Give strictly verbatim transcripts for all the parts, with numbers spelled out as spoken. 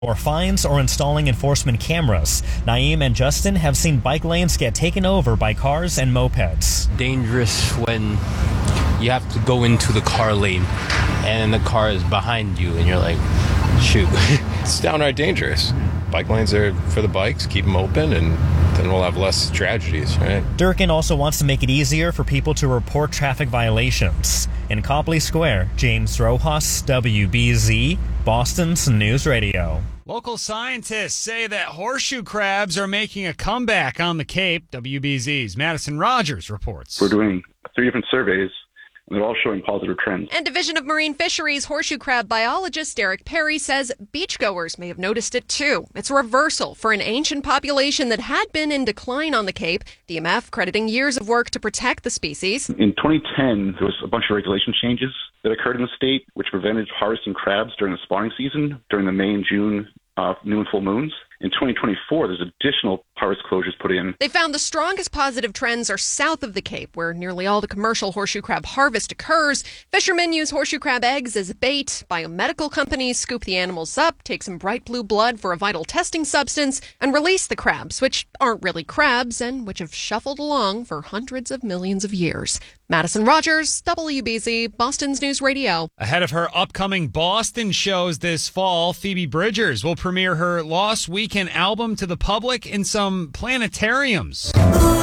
or fines or installing enforcement cameras. Naeem and Justin have seen bike lanes get taken over by cars and mopeds. Dangerous when you have to go into the car lane and the car is behind you and you're like, shoot. It's downright dangerous. Bike lanes are for the bikes, keep them open, and then we'll have less tragedies, right? Durkin also wants to make it easier for people to report traffic violations. In Copley Square, James Rojas, W B Z, Boston's News Radio. Local scientists say that horseshoe crabs are making a comeback on the Cape. W B Z's Madison Rogers reports. We're doing three different surveys, and they're all showing positive trends. And Division of Marine Fisheries horseshoe crab biologist Derek Perry says beachgoers may have noticed it too. It's a reversal for an ancient population that had been in decline on the Cape. D M F crediting years of work to protect the species. In twenty ten, there was a bunch of regulation changes that occurred in the state, which prevented harvesting crabs during the spawning season, during the May and June uh, new and full moons. In twenty twenty-four, there's additional harvest closures put in. They found the strongest positive trends are south of the Cape, where nearly all the commercial horseshoe crab harvest occurs. Fishermen use horseshoe crab eggs as bait. Biomedical companies scoop the animals up, take some bright blue blood for a vital testing substance, and release the crabs, which aren't really crabs and which have shuffled along for hundreds of millions of years. Madison Rogers, W B Z, Boston's News Radio. Ahead of her upcoming Boston shows this fall, Phoebe Bridgers will premiere her Lost Weekend album to the public in some planetariums.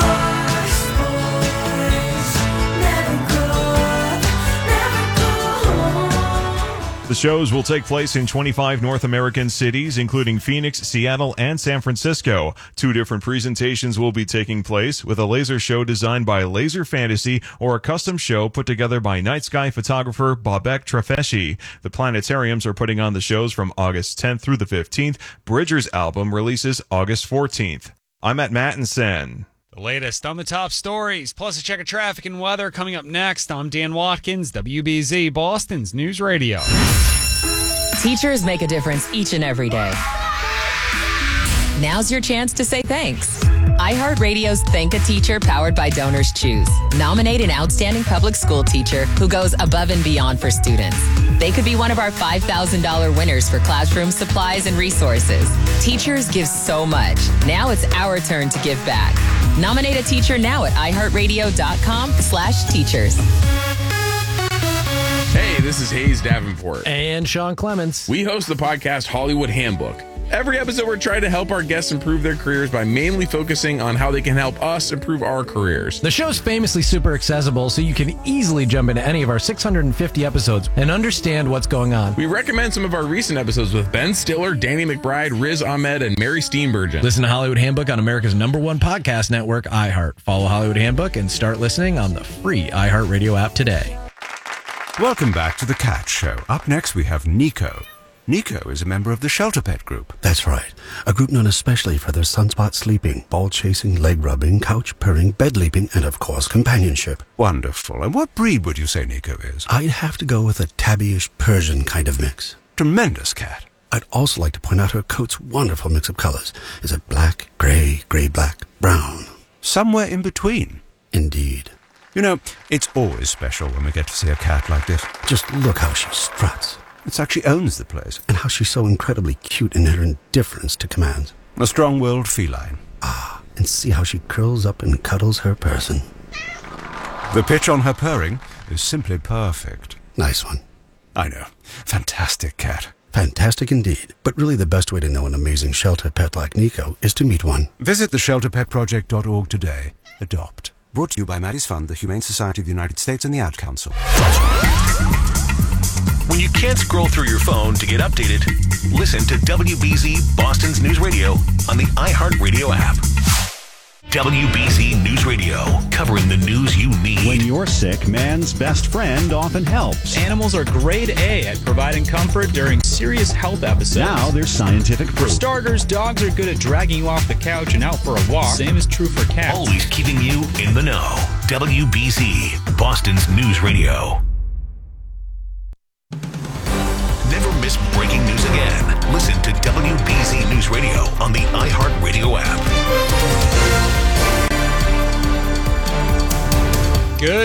The shows will take place in twenty-five North American cities, including Phoenix, Seattle, and San Francisco. Two different presentations will be taking place, with a laser show designed by Laser Fantasy or a custom show put together by night sky photographer Babek Trafeshi. The planetariums are putting on the shows from August tenth through the fifteenth. Bridger's album releases August fourteenth. I'm at Mattinson. The latest on the top stories, plus a check of traffic and weather coming up next. I'm Dan Watkins, W B Z, Boston's News Radio. Teachers make a difference each and every day. Now's your chance to say thanks. iHeartRadio's Thank a Teacher, powered by Donors Choose. Nominate an outstanding public school teacher who goes above and beyond for students. They could be one of our five thousand dollars winners for classroom supplies and resources. Teachers give so much. Now it's our turn to give back. Nominate a teacher now at iHeartRadio.com slash teachers. Hey, this is Hayes Davenport. And Sean Clements. We host the podcast Hollywood Handbook. Every episode, we're trying to help our guests improve their careers by mainly focusing on how they can help us improve our careers. The show's famously super accessible, so you can easily jump into any of our six hundred fifty episodes and understand what's going on. We recommend some of our recent episodes with Ben Stiller, Danny McBride, Riz Ahmed, and Mary Steenburgen. Listen to Hollywood Handbook on America's number one podcast network, iHeart. Follow Hollywood Handbook and start listening on the free iHeartRadio app today. Welcome back to The Cat Show. Up next, we have Nico. Nico is a member of the Shelter Pet Group. That's right. A group known especially for their sunspot sleeping, ball chasing, leg rubbing, couch purring, bed leaping, and of course, companionship. Wonderful. And what breed would you say Nico is? I'd have to go with a tabby-ish Persian kind of mix. Tremendous cat. I'd also like to point out her coat's wonderful mix of colors. Is it black, gray, gray-black, brown? Somewhere in between. Indeed. You know, it's always special when we get to see a cat like this. Just look how she struts. It's like she owns the place. And how she's so incredibly cute in her indifference to commands. A strong-willed feline. Ah, and see how she curls up and cuddles her person. The pitch on her purring is simply perfect. Nice one. I know. Fantastic cat. Fantastic indeed. But really the best way to know an amazing shelter pet like Nico is to meet one. Visit the shelter pet project dot org today. Adopt. Brought to you by Maddie's Fund, the Humane Society of the United States, and the Ad Council. When you can't scroll through your phone to get updated, listen to W B Z Boston's News Radio on the iHeartRadio app. W B Z News Radio, covering the news you need. When you're sick, man's best friend often helps. Animals are grade A at providing comfort during serious health episodes. Now there's scientific proof. For starters, dogs are good at dragging you off the couch and out for a walk. Same is true for cats. Always keeping you in the know. W B Z, Boston's News Radio. Never miss breaking news again. Listen to W B Z News Radio on the iHeartRadio app. Good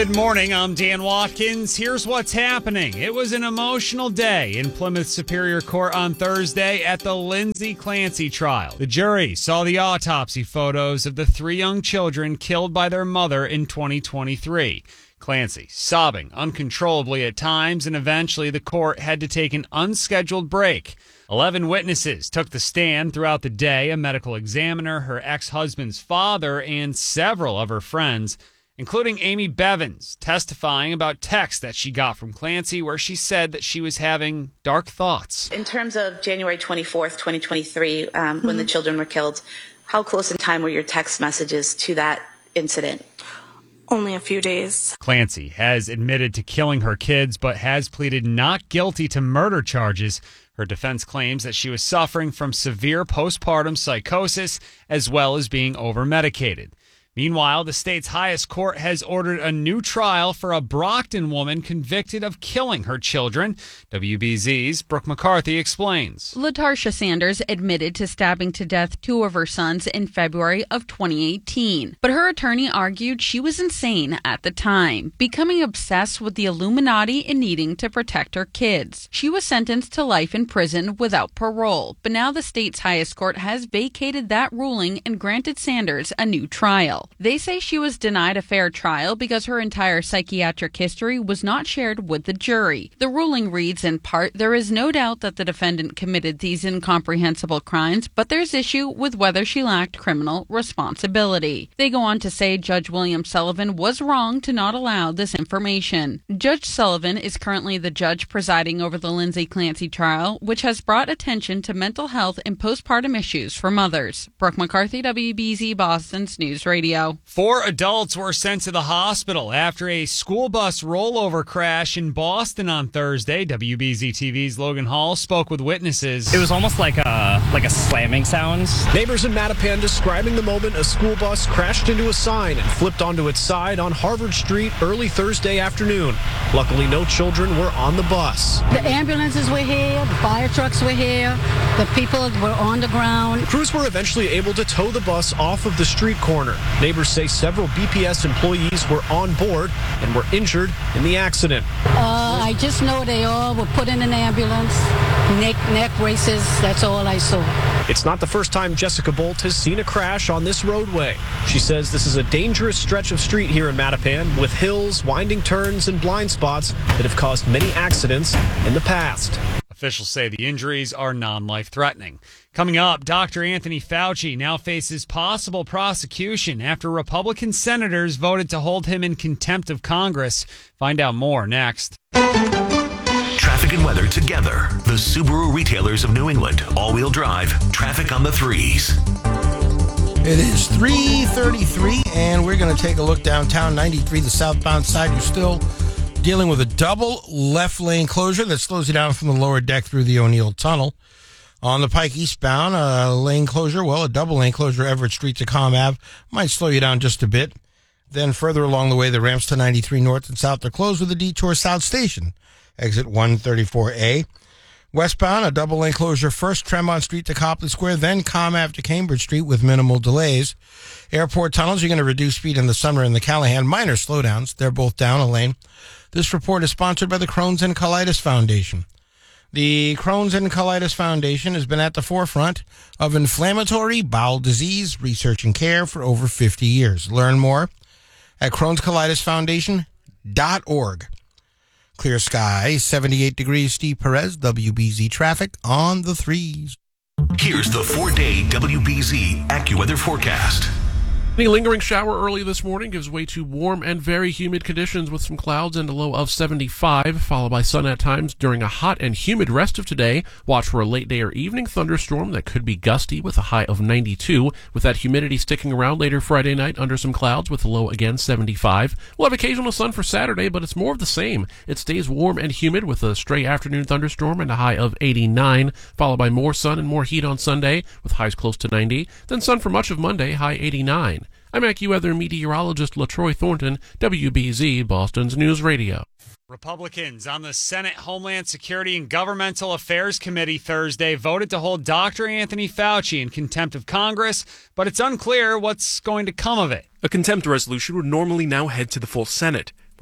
Good morning, I'm Dan Watkins. Here's what's happening. It was an emotional day in Plymouth Superior Court on Thursday at the Lindsay Clancy trial. The jury saw the autopsy photos of the three young children killed by their mother in twenty twenty-three. Clancy sobbing uncontrollably at times, and eventually the court had to take an unscheduled break. Eleven witnesses took the stand throughout the day, a medical examiner, her ex-husband's father, and several of her friends, including Amy Bevins, testifying about texts that she got from Clancy where she said that she was having dark thoughts. In terms of January twenty-fourth, twenty twenty-three, um, mm-hmm. when the children were killed, how close in time were your text messages to that incident? Only a few days. Clancy has admitted to killing her kids, but has pleaded not guilty to murder charges. Her defense claims that she was suffering from severe postpartum psychosis as well as being over-medicated. Meanwhile, the state's highest court has ordered a new trial for a Brockton woman convicted of killing her children. W B Z's Brooke McCarthy explains. LaTarsha Sanders admitted to stabbing to death two of her sons in February of twenty eighteen, but her attorney argued she was insane at the time, becoming obsessed with the Illuminati and needing to protect her kids. She was sentenced to life in prison without parole, but now the state's highest court has vacated that ruling and granted Sanders a new trial. They say she was denied a fair trial because her entire psychiatric history was not shared with the jury. The ruling reads in part, there is no doubt that the defendant committed these incomprehensible crimes, but there's issue with whether she lacked criminal responsibility. They go on to say Judge William Sullivan was wrong to not allow this information. Judge Sullivan is currently the judge presiding over the Lindsay Clancy trial, which has brought attention to mental health and postpartum issues for mothers. Brooke McCarthy, W B Z Boston's News Radio. Four adults were sent to the hospital after a school bus rollover crash in Boston on Thursday. W B Z T V's Logan Hall spoke with witnesses. It was almost like a like a slamming sound. Neighbors in Mattapan describing the moment a school bus crashed into a sign and flipped onto its side on Harvard Street early Thursday afternoon. Luckily, no children were on the bus. The ambulances were here, the fire trucks were here, the people were on the ground. Crews were eventually able to tow the bus off of the street corner. Neighbors say several B P S employees were on board and were injured in the accident. Uh, I just know they all were put in an ambulance, neck, neck braces, that's all I saw. It's not the first time Jessica Bolt has seen a crash on this roadway. She says this is a dangerous stretch of street here in Mattapan with hills, winding turns, and blind spots that have caused many accidents in the past. Officials say the injuries are non-life-threatening. Coming up, Doctor Anthony Fauci now faces possible prosecution after Republican senators voted to hold him in contempt of Congress. Find out more next. Traffic and weather together. The Subaru retailers of New England. All-wheel drive. Traffic on the threes. It is three thirty-three, and we're going to take a look downtown ninety-three, the southbound side. You're still dealing with a double left lane closure that slows you down from the lower deck through the O'Neill Tunnel. On the Pike eastbound, a lane closure, well, a double lane closure, Everett Street to Comm Ave, might slow you down just a bit. Then further along the way, the ramps to ninety-three north and south are closed with a detour South Station, exit one thirty-four A. Westbound, a double lane closure, first Tremont Street to Copley Square, then Comm Ave to Cambridge Street with minimal delays. Airport tunnels, you're going to reduce speed in the Sumner and the Callahan. Minor slowdowns, they're both down a lane. This report is sponsored by the Crohn's and Colitis Foundation. The Crohn's and Colitis Foundation has been at the forefront of inflammatory bowel disease research and care for over fifty years. Learn more at crohns colitis foundation dot org. Clear sky, seventy-eight degrees, Steve Perez, W B Z traffic on the threes. Here's the four-day W B Z AccuWeather forecast. Any lingering shower early this morning gives way to warm and very humid conditions with some clouds and a low of seventy-five, followed by sun at times during a hot and humid rest of today. Watch for a late day or evening thunderstorm that could be gusty with a high of ninety-two, with that humidity sticking around later Friday night under some clouds with a low again seventy-five. We'll have occasional sun for Saturday, but it's more of the same. It stays warm and humid with a stray afternoon thunderstorm and a high of eighty-nine, followed by more sun and more heat on Sunday with highs close to ninety, then sun for much of Monday, high eighty-nine. I'm AccuWeather meteorologist LaTroy Thornton, W B Z Boston's News Radio. Republicans on the Senate Homeland Security and Governmental Affairs Committee Thursday voted to hold Doctor Anthony Fauci in contempt of Congress, but it's unclear what's going to come of it. A contempt resolution would normally now head to the full Senate,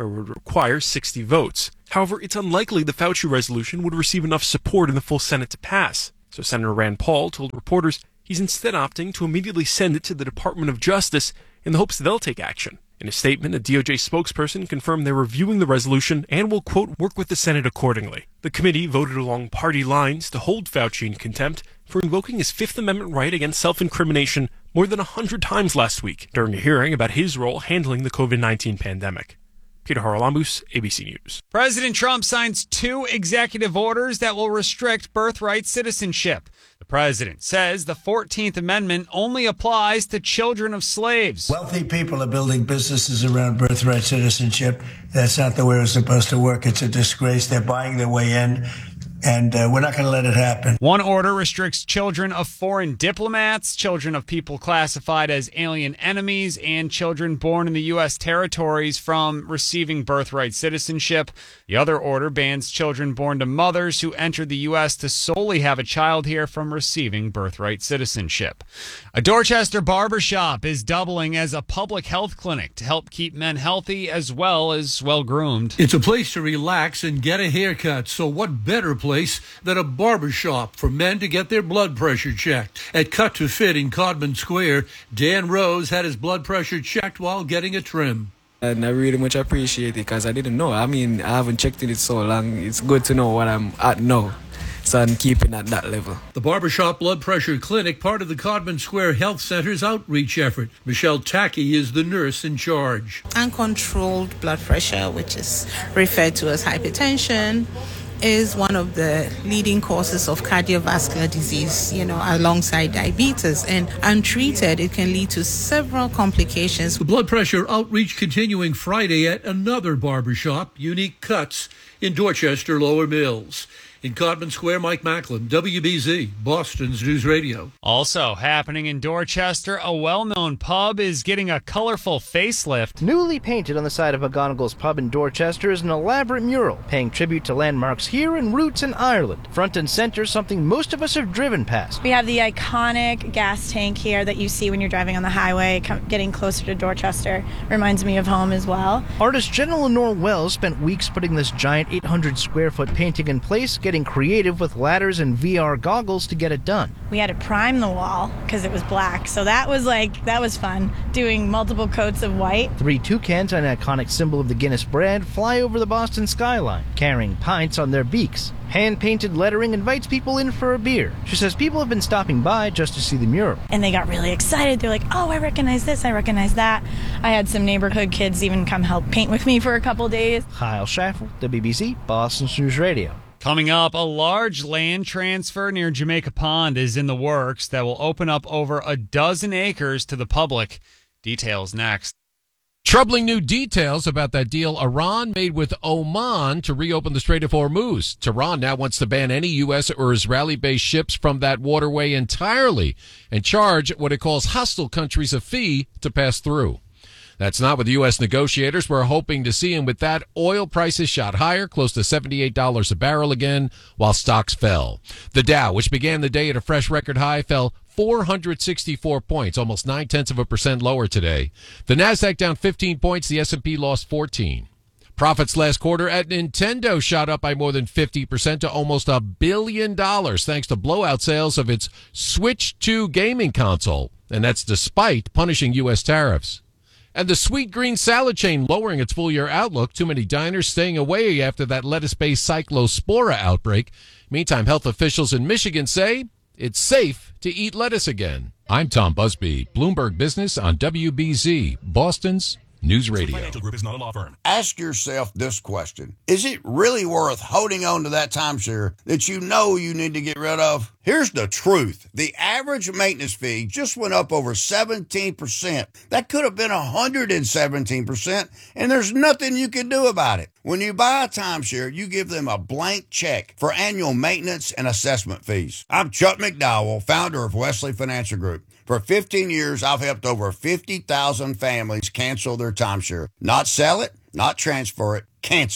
where it would require sixty votes. However, it's unlikely the Fauci resolution would receive enough support in the full Senate to pass. So Senator Rand Paul told reporters he's instead opting to immediately send it to the Department of Justice in the hopes they'll take action. In a statement, a D O J spokesperson confirmed they're reviewing the resolution and will, quote, work with the Senate accordingly. The committee voted along party lines to hold Fauci in contempt for invoking his Fifth Amendment right against self-incrimination more than a hundred times last week during a hearing about his role handling the covid nineteen pandemic. Peter Haralambous, A B C News. President Trump signs two executive orders that will restrict birthright citizenship. The president says the fourteenth Amendment only applies to children of slaves. Wealthy people are building businesses around birthright citizenship. That's not the way it's supposed to work. It's a disgrace. They're buying their way in. And uh, we're not going to let it happen. One order restricts children of foreign diplomats, children of people classified as alien enemies, and children born in the U S territories from receiving birthright citizenship. The other order bans children born to mothers who entered the U S to solely have a child here from receiving birthright citizenship. A Dorchester barbershop is doubling as a public health clinic to help keep men healthy as well as well-groomed. It's a place to relax and get a haircut, so what better place than a barbershop for men to get their blood pressure checked. At Cut to Fit in Codman Square, Dan Rose had his blood pressure checked while getting a trim. And I really much appreciate it because I didn't know. I mean, I haven't checked it so long. It's good to know what I'm at now. So I'm keeping at that level. The Barbershop Blood Pressure Clinic, part of the Codman Square Health Center's outreach effort. Michelle Tackey is the nurse in charge. Uncontrolled blood pressure, which is referred to as hypertension, is one of the leading causes of cardiovascular disease, you know, alongside diabetes. And untreated, it can lead to several complications. The blood pressure outreach continuing Friday at another barbershop, Unique Cuts, in Dorchester Lower Mills. In Codman Square, Mike Macklin, W B Z, Boston's News Radio. Also happening in Dorchester, a well-known pub is getting a colorful facelift. Newly painted on the side of McGonagall's Pub in Dorchester is an elaborate mural paying tribute to landmarks here and roots in Ireland. Front and center, something most of us have driven past. We have the iconic gas tank here that you see when you're driving on the highway, getting closer to Dorchester. Reminds me of home as well. Artist Jenna Lenore Wells spent weeks putting this giant eight hundred square foot painting in place, getting creative with ladders and V R goggles to get it done. We had to prime the wall because it was black, so that was like that was fun, doing multiple coats of white. Three toucans, an iconic symbol of the Guinness brand, fly over the Boston skyline, carrying pints on their beaks. Hand-painted lettering invites people in for a beer. She says people have been stopping by just to see the mural. And they got really excited. They're like, oh, I recognize this, I recognize that. I had some neighborhood kids even come help paint with me for a couple days. Kyle Schaffel, W B C, Boston's News Radio. Coming up, a large land transfer near Jamaica Pond is in the works that will open up over a dozen acres to the public. Details next. Troubling new details about that deal Iran made with Oman to reopen the Strait of Hormuz. Tehran now wants to ban any U S or Israeli-based ships from that waterway entirely and charge what it calls hostile countries a fee to pass through. That's not what the U S negotiators were hoping to see, and with that, oil prices shot higher, close to seventy-eight dollars a barrel again, while stocks fell. The Dow, which began the day at a fresh record high, fell four hundred sixty-four points, almost nine-tenths of a percent lower today. The Nasdaq down fifteen points, the S and P lost fourteen. Profits last quarter at Nintendo shot up by more than fifty percent to almost a billion dollars, thanks to blowout sales of its Switch two gaming console, and that's despite punishing U S tariffs. And the Sweet Green salad chain lowering its full-year outlook. Too many diners staying away after that lettuce-based cyclospora outbreak. Meantime, health officials in Michigan say it's safe to eat lettuce again. I'm Tom Busby, Bloomberg Business on W B Z, Boston's News Radio. Financial Group is not a law firm. Ask yourself this question. Is it really worth holding on to that timeshare that you know you need to get rid of? Here's the truth. The average maintenance fee just went up over seventeen percent. That could have been one hundred seventeen percent, and there's nothing you can do about it. When you buy a timeshare, you give them a blank check for annual maintenance and assessment fees. I'm Chuck McDowell, founder of Wesley Financial Group. For fifteen years, I've helped over fifty thousand families cancel their timeshare. Not sell it, not transfer it, cancel it.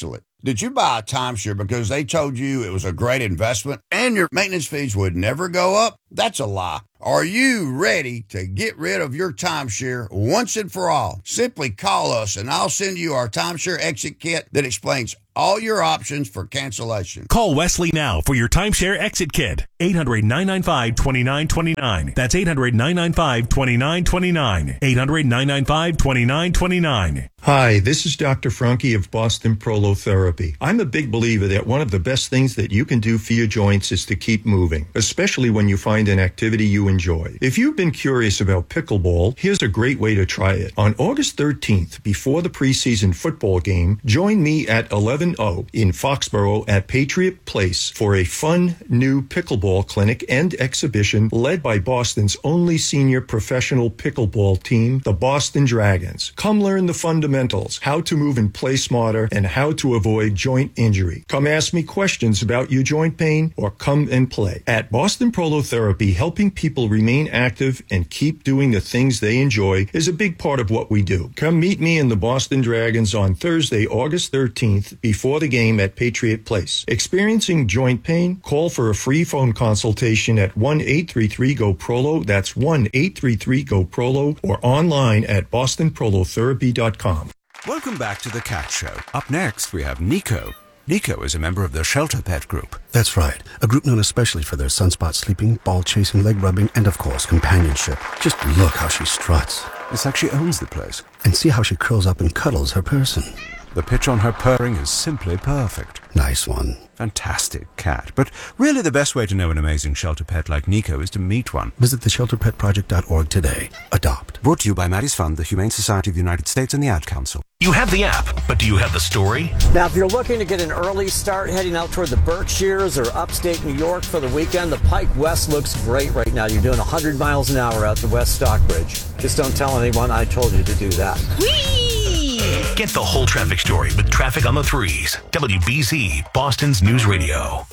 Did you buy a timeshare because they told you it was a great investment and your maintenance fees would never go up? That's a lie. Are you ready to get rid of your timeshare once and for all? Simply call us and I'll send you our timeshare exit kit that explains all your options for cancellation. Call Wesley now for your timeshare exit kit. eight hundred, nine nine five, two nine two nine. That's eight hundred, nine nine five, two nine two nine. eight hundred, nine nine five, two nine two nine. Hi, this is Doctor Franke of Boston Prolotherapy. I'm a big believer that one of the best things that you can do for your joints is to keep moving, especially when you find an activity you enjoy. If you've been curious about pickleball, here's a great way to try it. On August thirteenth, before the preseason football game, join me at eleven oh in Foxborough at Patriot Place for a fun new pickleball clinic and exhibition led by Boston's only senior professional pickleball team, the Boston Dragons. Come learn the fundamentals, how to move and play smarter, and how to avoid joint injury. Come ask me questions about your joint pain or come and play. At Boston Prolotherapy, helping people remain active and keep doing the things they enjoy is a big part of what we do. Come meet me and the Boston Dragons on Thursday, August thirteenth, before the game at Patriot Place. Experiencing joint pain? Call for a free phone consultation at one eight three three G O P R O L O. That's one eight three three G O P R O L O or online at boston prolotherapy dot com. Welcome back to The Cat Show. Up next, we have Nico. Nico is a member of the Shelter Pet Group. That's right. A group known especially for their sunspot sleeping, ball chasing, leg rubbing, and of course, companionship. Just look how she struts. It's like she owns the place. And see how she curls up and cuddles her person. The pitch on her purring is simply perfect. Nice one. Fantastic cat. But really the best way to know an amazing shelter pet like Nico is to meet one. Visit the shelter pet project dot org today. Adopt. Brought to you by Maddie's Fund, the Humane Society of the United States, and the Ad Council. You have the app, but do you have the story? Now, if you're looking to get an early start heading out toward the Berkshires or upstate New York for the weekend, the Pike West looks great right now. You're doing one hundred miles an hour out to West Stockbridge. Just don't tell anyone I told you to do that. Whee! Get the whole traffic story with Traffic on the Threes. W B Z, Boston's News Radio.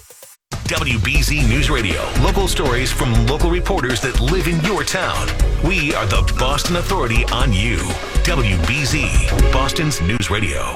W B Z News Radio. Local stories from local reporters that live in your town. We are the Boston Authority on you. W B Z, Boston's News Radio.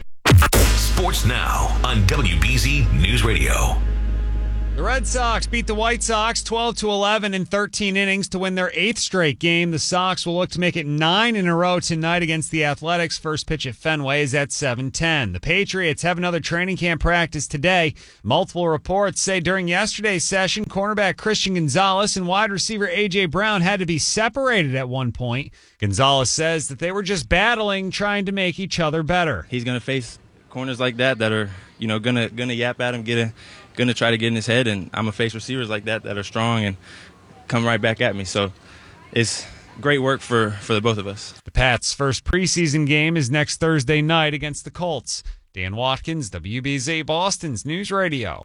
Sports now on W B Z News Radio. The Red Sox beat the White Sox twelve to eleven in thirteen innings to win their eighth straight game. The Sox will look to make it nine in a row tonight against the Athletics. First pitch at Fenway is at seven ten. The Patriots have another training camp practice today. Multiple reports say during yesterday's session, cornerback Christian Gonzalez and wide receiver A J. Brown had to be separated at one point. Gonzalez says that they were just battling, trying to make each other better. He's going to face corners like that that are, you know, going to going to yap at him, get a going to try to get in his head, and I'm going to face receivers like that that are strong and come right back at me. So it's great work for, for the both of us. The Pats' first preseason game is next Thursday night against the Colts. Dan Watkins, W B Z, Boston's News Radio.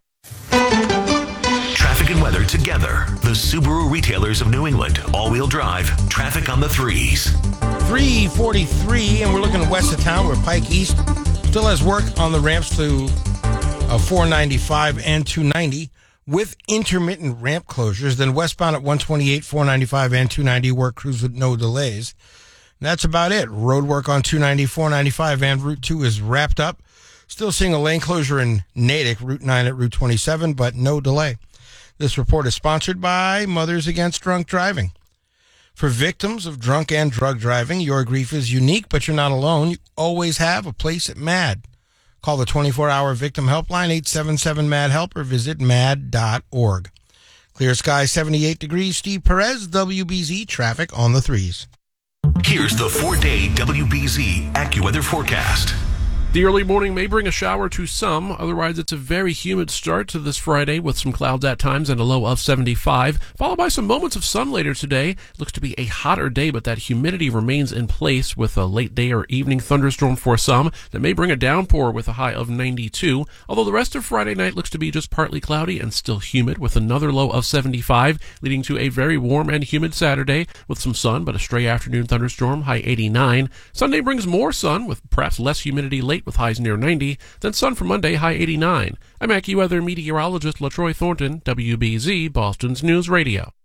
Traffic and weather together. The Subaru retailers of New England. All-wheel drive. Traffic on the Threes. three forty-three, and we're looking west of town where Pike East still has work on the ramps to uh, four ninety-five and two ninety with intermittent ramp closures. Then westbound at one twenty-eight, four ninety-five, and two ninety work crews with no delays. And that's about it. Road work on two ninety, four ninety-five, and Route two is wrapped up. Still seeing a lane closure in Natick, Route nine at Route twenty-seven, but no delay. This report is sponsored by Mothers Against Drunk Driving. For victims of drunk and drug driving, your grief is unique, but you're not alone. You always have a place at MAD. Call the twenty-four hour victim helpline, eight seven seven, MAD help, or visit mad dot org. Clear sky, seventy-eight degrees. Steve Perez, W B Z, traffic on the Threes. Here's the four-day W B Z AccuWeather forecast. The early morning may bring a shower to some. Otherwise, it's a very humid start to this Friday with some clouds at times and a low of seventy-five, followed by some moments of sun later today. Looks to be a hotter day, but that humidity remains in place with a late day or evening thunderstorm for some that may bring a downpour with a high of ninety-two. Although the rest of Friday night looks to be just partly cloudy and still humid with another low of seventy-five, leading to a very warm and humid Saturday with some sun, but a stray afternoon thunderstorm, high eighty-nine. Sunday brings more sun with perhaps less humidity late with highs near ninety, then sun for Monday, high eighty-nine. I'm AccuWeather meteorologist LaTroy Thornton, W B Z, Boston's News Radio.